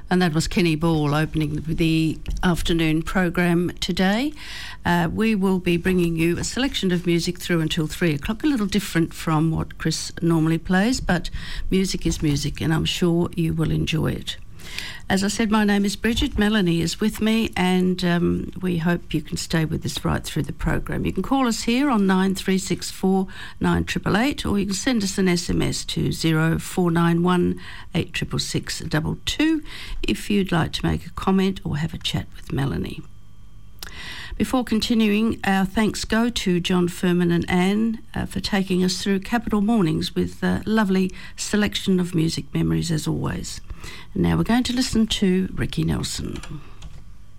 And that was Kenny Ball opening the afternoon program today. We will be bringing you a selection of music through until 3 o'clock, a little different from what Chris normally plays, but music is music, and I'm sure you will enjoy it. As I said, my name is Bridget. Melanie is with me, and we hope you can stay with us right through the program. You can call us here on 9364 9888, or you can send us an SMS to 0491 866 22 if you'd like to make a comment or have a chat with Melanie. Before continuing, our thanks go to John Furman and Anne for taking us through Capital Mornings with a lovely selection of music memories as always. And now we're going to listen to Ricky Nelson.